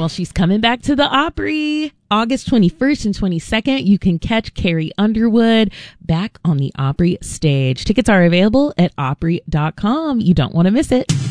Well, she's coming back to the Opry August 21st and 22nd. You can catch Carrie Underwood back on the Opry stage. Tickets are available at Opry.com. You don't want to miss it.